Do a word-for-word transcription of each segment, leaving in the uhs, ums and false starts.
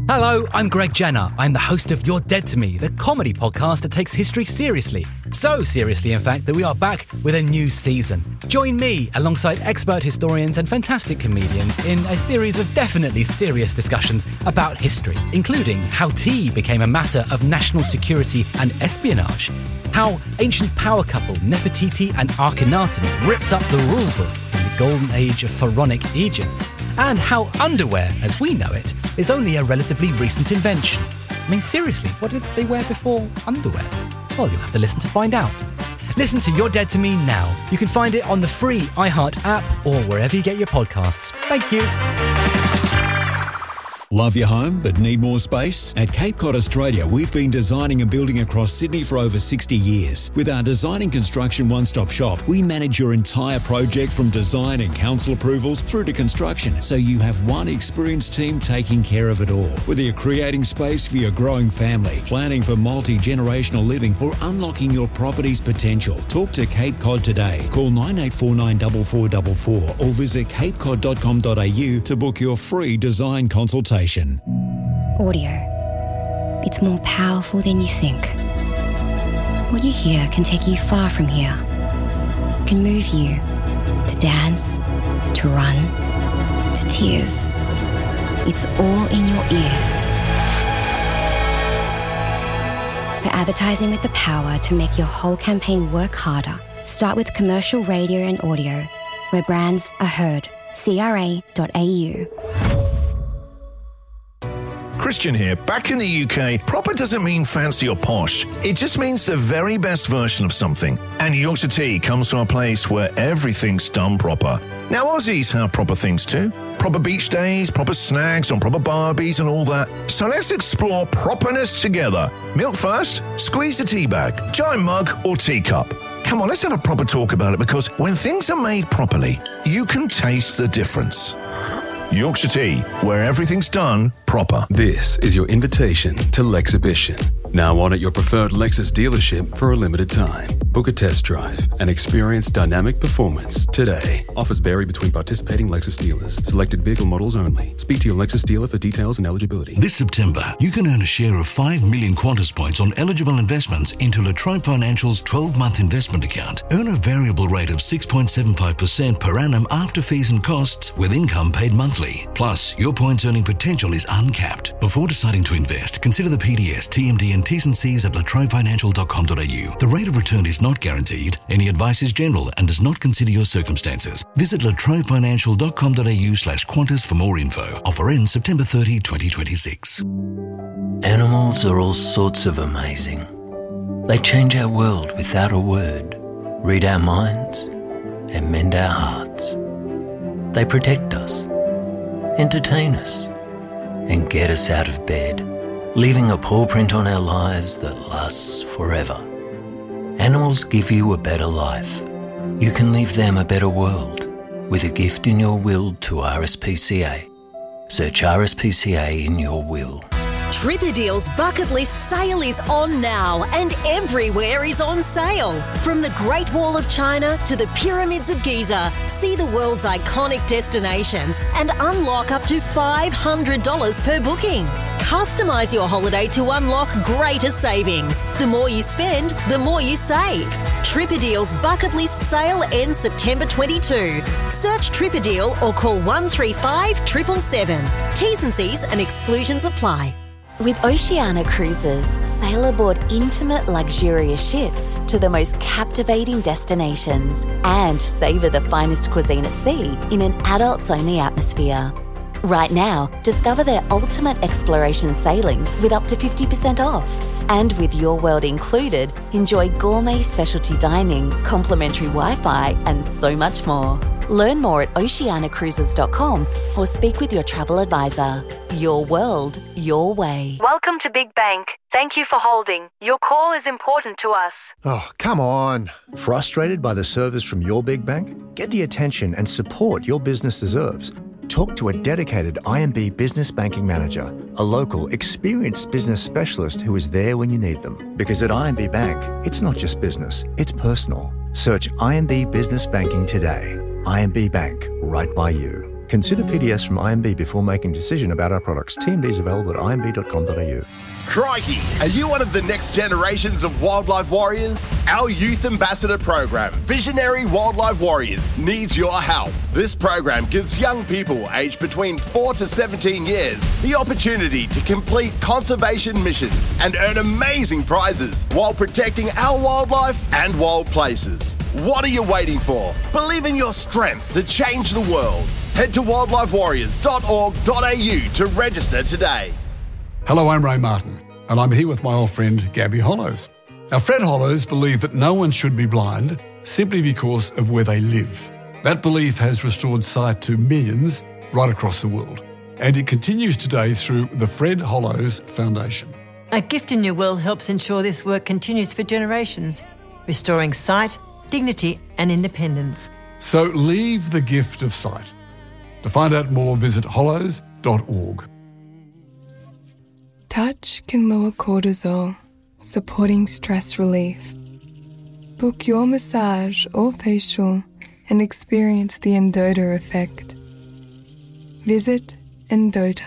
Hello, I'm Greg Jenner. I'm the host of You're Dead to Me, the comedy podcast that takes history seriously. So seriously, in fact, that we are back with a new season. Join me, alongside expert historians and fantastic comedians, in a series of definitely serious discussions about history, including how tea became a matter of national security and espionage, how ancient power couple Nefertiti and Akhenaten ripped up the rulebook in the golden age of pharaonic Egypt, and how underwear, as we know it, is only a relatively recent invention. I mean, seriously, what did they wear before underwear? Well, you'll have to listen to find out. Listen to You're Dead to Me now. You can find it on the free iHeart app or wherever you get your podcasts. Thank you. Love your home but need more space? At Cape Cod Australia, we've been designing and building across Sydney for over sixty years. With our design and construction one-stop shop, we manage your entire project from design and council approvals through to construction, so you have one experienced team taking care of it all. Whether you're creating space for your growing family, planning for multi-generational living, or unlocking your property's potential, talk to Cape Cod today. Call nine eight four nine four four four four or visit cape cod dot com dot a u to book your free design consultation. Audio. It's more powerful than you think. What you hear can take you far from here. It can move you to dance, to run, to tears. It's all in your ears. For advertising with the power to make your whole campaign work harder, start with commercial radio and audio, where brands are heard. C R A dot A U. Christian here. Back in the U K, proper doesn't mean fancy or posh. It just means the very best version of something. And Yorkshire tea comes from a place where everything's done proper. Now, Aussies have proper things too. Proper beach days, proper snags on proper barbies and all that. So let's explore properness together. Milk first, squeeze the tea bag, giant mug or teacup. Come on, let's have a proper talk about it, because when things are made properly, you can taste the difference. Yorkshire tea, where everything's done proper. This is your invitation to Lexhibition. Now on at your preferred Lexus dealership for a limited time. Book a test drive and experience dynamic performance today. Offers vary between participating Lexus dealers. Selected vehicle models only. Speak to your Lexus dealer for details and eligibility. This September, you can earn a share of five million Qantas points on eligible investments into Latrobe Financial's twelve-month investment account. Earn a variable rate of six point seven five percent per annum after fees and costs, with income paid monthly. Plus, your points earning potential is uncapped. Before deciding to invest, consider the P D S, T M D and T's and C's at latrobe financial dot com dot a u. The rate of return is not guaranteed. Any advice is general and does not consider your circumstances. Visit latrobe financial dot com dot a u slash Qantas for more info. Offer ends September thirtieth, twenty twenty-six. Animals are all sorts of amazing. They change our world without a word, read our minds, and mend our hearts. They protect us, entertain us, and get us out of bed, leaving a paw print on our lives that lasts forever. Animals give you a better life. You can leave them a better world with a gift in your will to R S P C A. Search R S P C A in your will. Tripadeal's bucket list sale is on now, and everywhere is on sale. From the Great Wall of China to the Pyramids of Giza, see the world's iconic destinations and unlock up to five hundred dollars per booking. Customise your holiday to unlock greater savings. The more you spend, the more you save. Tripadeal's bucket list sale ends September twenty-second. Search Tripadeal or call one three five seven seven seven. T's and C's and exclusions apply. With Oceania Cruises, sail aboard intimate, luxurious ships to the most captivating destinations and savour the finest cuisine at sea in an adults-only atmosphere. Right now, discover their ultimate exploration sailings with up to fifty percent off. And with Your World included, enjoy gourmet specialty dining, complimentary Wi-Fi, and so much more. Learn more at oceania cruises dot com or speak with your travel advisor. Your world, your way. Welcome to Big Bank. Thank you for holding. Your call is important to us. Oh, come on. Frustrated by the service from your big bank? Get the attention and support your business deserves. Talk to a dedicated I M B Business Banking Manager, a local, experienced business specialist who is there when you need them. Because at I M B Bank, it's not just business, it's personal. Search I M B Business Banking today. I M B Bank, right by you. Consider P D S from I M B before making a decision about our products. T M D is available at I M B dot com dot A U. Crikey! Are you one of the next generations of wildlife warriors? Our Youth Ambassador program, Visionary Wildlife Warriors, needs your help. This program gives young people aged between four to seventeen years the opportunity to complete conservation missions and earn amazing prizes while protecting our wildlife and wild places. What are you waiting for? Believe in your strength to change the world. Head to wildlife warriors dot org dot A U to register today. Hello, I'm Ray Martin, and I'm here with my old friend Gabby Hollows. Now, Fred Hollows believed that no one should be blind simply because of where they live. That belief has restored sight to millions right across the world, and it continues today through the Fred Hollows Foundation. A Gift in Your Will helps ensure this work continues for generations, restoring sight, dignity and independence. So leave the gift of sight. To find out more, visit hollows dot org. Touch can lower cortisol, supporting stress relief. Book your massage or facial and experience the Endota effect. Visit Endota.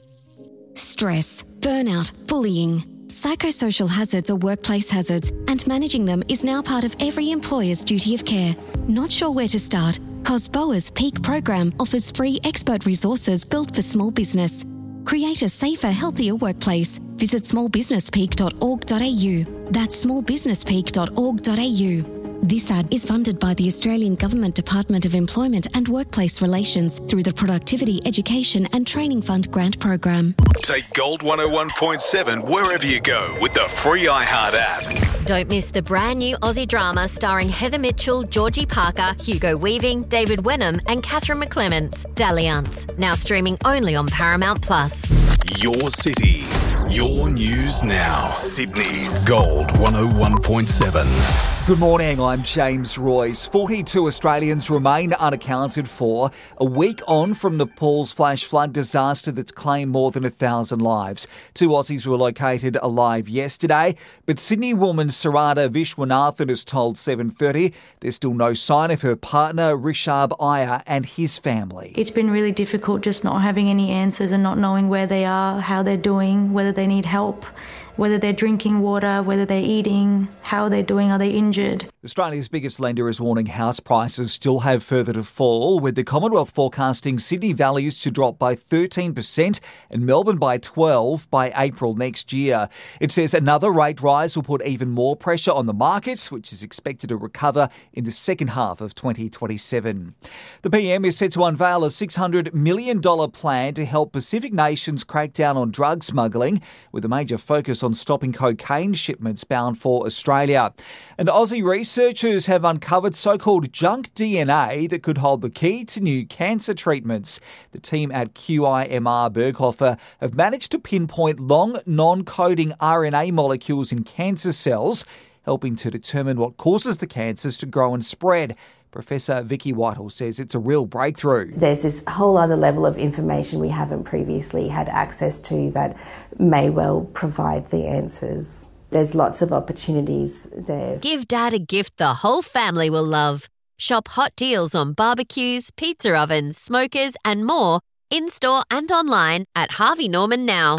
Stress, burnout, bullying. Psychosocial hazards are workplace hazards, and managing them is now part of every employer's duty of care. Not sure where to start? COSBOA's Peak program offers free expert resources built for small business. Create a safer, healthier workplace. Visit small business peak dot org dot A U. That's small business peak dot org dot A U. This ad is funded by the Australian Government Department of Employment and Workplace Relations through the Productivity, Education and Training Fund grant program. Take Gold one oh one point seven wherever you go with the free iHeart app. Don't miss the brand new Aussie drama starring Heather Mitchell, Georgie Parker, Hugo Weaving, David Wenham and Catherine McClements, Dalliance. Now streaming only on Paramount Plus. Your city, your news now. Sydney's Gold one oh one point seven. Good morning, I'm James Royce. forty-two Australians remain unaccounted for, a week on from Nepal's flash flood disaster that's claimed more than a thousand lives. Two Aussies were located alive yesterday, but Sydney woman Sarada Vishwanathan has told seven thirty there's still no sign of her partner Rishabh Iyer and his family. It's been really difficult just not having any answers and not knowing where they are, how they're doing, whether they need help, whether they're drinking water, whether they're eating, how they're doing, are they injured. Australia's biggest lender is warning house prices still have further to fall, with the Commonwealth forecasting Sydney values to drop by thirteen percent and Melbourne by twelve percent by April next year. It says another rate rise will put even more pressure on the market, which is expected to recover in the second half of twenty twenty-seven. The P M is set to unveil a six hundred million dollars plan to help Pacific nations crack down on drug smuggling, with a major focus on stopping cocaine shipments bound for Australia. And Aussie researchers have uncovered so-called junk D N A that could hold the key to new cancer treatments. The team at Q I M R Berghofer have managed to pinpoint long non-coding R N A molecules in cancer cells, helping to determine what causes the cancers to grow and spread. Professor Vicky Whitehall says it's a real breakthrough. There's this whole other level of information we haven't previously had access to that may well provide the answers. There's lots of opportunities there. Give Dad a gift the whole family will love. Shop hot deals on barbecues, pizza ovens, smokers and more in-store and online at Harvey Norman now.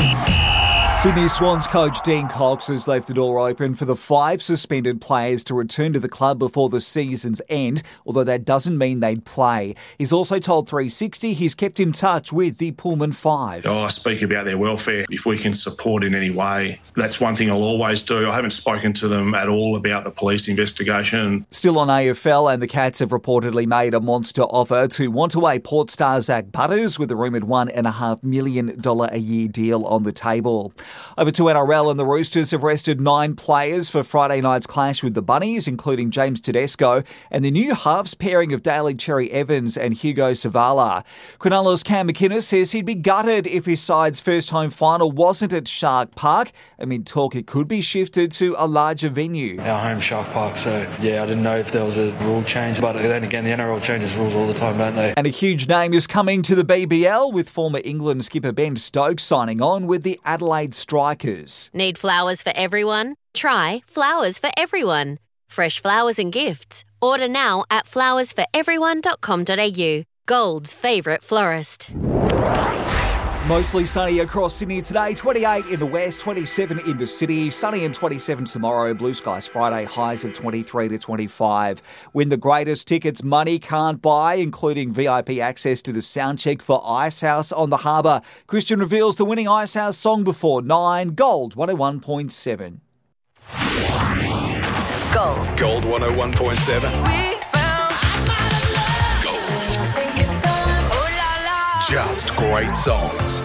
Sydney Swans coach Dean Cox has left the door open for the five suspended players to return to the club before the season's end, although that doesn't mean they'd play. He's also told three sixty he's kept in touch with the Pullman Five. Oh, I speak about their welfare. If we can support in any way, that's one thing I'll always do. I haven't spoken to them at all about the police investigation. Still on A F L, and the Cats have reportedly made a monster offer to Wantaway Port star Zach Butters with a rumoured one point five million dollars a year deal on the table. Over to N R L, and the Roosters have rested nine players for Friday night's clash with the Bunnies, including James Tedesco and the new halves pairing of Daly Cherry Evans and Hugo Savala. Cronulla's Cam McInnes says he'd be gutted if his side's first home final wasn't at Shark Park, amid talk it could be shifted to a larger venue. Our home Shark Park, so yeah, I didn't know if there was a rule change, but then again, the N R L changes rules all the time, don't they? And a huge name is coming to the B B L, with former England skipper Ben Stokes signing on with the Adelaide Strikers. Need flowers for everyone? Try Flowers for Everyone. Fresh flowers and gifts. Order now at flowers for everyone dot com dot a u. Gold's favourite florist. Mostly sunny across Sydney today, twenty-eight in the west, twenty-seven in the city, sunny and twenty-seven tomorrow, blue skies Friday, highs of twenty-three to twenty-five. Win the greatest tickets money can't buy, including V I P access to the soundcheck for Icehouse on the Harbour. Christian reveals the winning Icehouse song before nine, Gold one oh one point seven. Gold. Gold one oh one point seven. Just great songs.